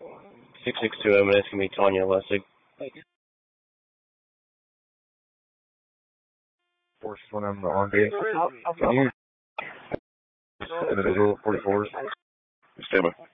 662, and it's going to be Tanya Lessig. 461, I'm the RV. Individual 44s. Stand by.